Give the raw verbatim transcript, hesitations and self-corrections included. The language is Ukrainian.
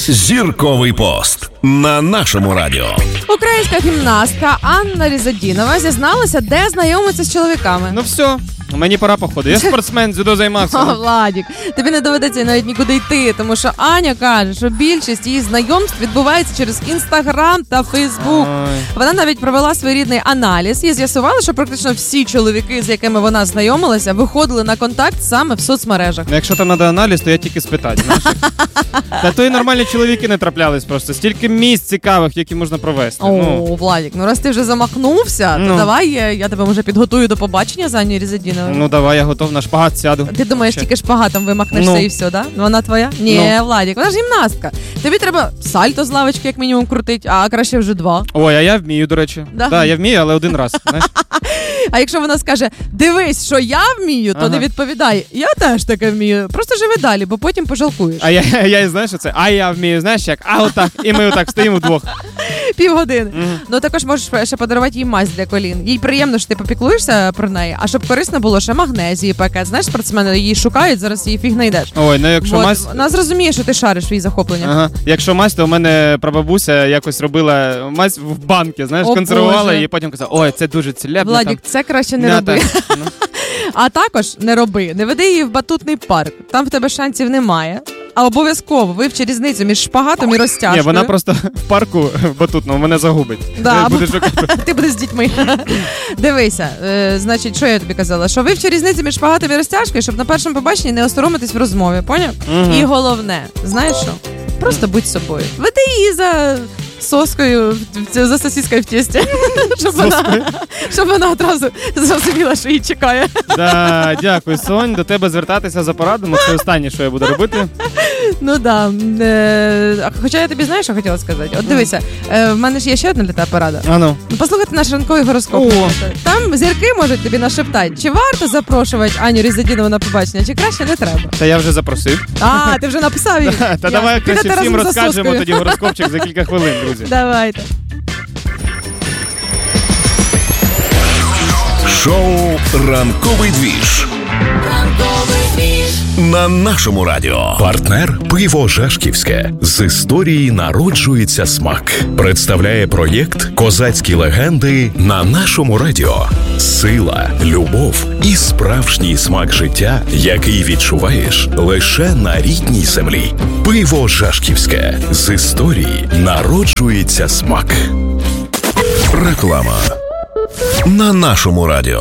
Зірковий пост на нашому радіо. Українська гімнастка Анна Різадінова зізналася, де знайомиться з чоловіками. Ну все, мені пора походу. Я спортсмен, дзюдо займався. О, Владік, тобі не доведеться навіть нікуди йти, тому що Аня каже, що більшість її знайомств відбувається через Інстаграм та Фейсбук. Ой. Вона навіть провела своєрідний аналіз і з'ясувала, що практично всі чоловіки, з якими вона знайомилася, виходили на контакт саме в соцмережах. Ну, якщо там треба аналіз, то я тільки спитати. Знаєш? Та то і нормальні чоловіки не траплялись просто. Стільки місць цікавих, які можна провести. О, Ну, Владік, ну раз ти вже замахнувся, то Ну. давай е, я тебе може підготую до побачення з Анією Різадіновою. ну давай, я готов на шпагат сяду. Ти думаєш, Ще. тільки шпагатом вимахнешся Ну. і все, да? Ну вона твоя? Ні, Ну. Владік, вона ж гімнастка. Тобі треба сальто з лавочки як мінімум крутить, а краще вже два. Ой, а я вмію, до речі. Да? Да, я вмію, але один раз. Знаєш? А якщо вона скаже, дивись, що я вмію, то Ага. не відповідай. Я теж таке вмію. Просто живи далі, бо потім пожалкуєш. А я, я і знаєш, що це? А я вмію, знаєш як? А отак. І ми отак стоїмо вдвох. Півгодини. Мгм. Ну також можеш ще подарувати їй мазь для колін. Їй приємно, що ти попіклуєшся про неї, а щоб корисно було, ще магнезії пакет. Знаєш, спортсмени її шукають, зараз її фіг знайдеш. Ой, ну якщо Вот. мазь... Вона зрозуміє, що ти шариш в її захоплення. Ага. Якщо мазь, то у мене прабабуся якось робила мазь в банки, знаєш, О, консервувала Боже. і потім казала, ой, це дуже цілебно. Владік, це краще не роби. Ну. А також не роби, не веди її в батутний парк. Там в тебе шансів немає. А обов'язково вивчи різницю між шпагатом і розтяжкою. Ні, вона просто в парку в батутному мене загубить. Да, Буде шукати. ти будеш з дітьми. Дивися, е, значить, що я тобі казала? Що вивчи різницю між шпагатом і розтяжкою, щоб на першому побаченні не осоромитись в розмові, поняв? Мгм. І головне, знаєш що? Просто будь собою. Веди її за соскою, в- в- за сосіскою в тісті, щоб вона, щоб вона одразу зрозуміла, що її чекає. Да, дякую, Сонь. До тебе звертатися за порадами. Це останнє, що я буду робити. Ну да. Е, а хоча я тобі знаєш, що хотіла сказати? От дивися, е, в мене ж є ще одна для тебе порада. Ану. Ну, послухайте наш ранковий гороскоп. О. Там зірки можуть тобі нашептати, чи варто запрошувати Аню Різадінову на побачення, чи краще не треба. Та я вже запросив. А, ти вже написав їй? Та Ясно. давай Підете краще всім разом за розкажемо соскою. тоді гороскопчик за кілька хвилин, друзі. Давайте. Шоу «Ранковий двіж» на нашому радіо. Партнер «Пиво Жашківське». З історії народжується смак. Представляє проєкт «Козацькі легенди» на нашому радіо. Сила, любов і справжній смак життя, який відчуваєш лише на рідній землі. Пиво Жашківське. З історії народжується смак. Реклама на нашому радіо.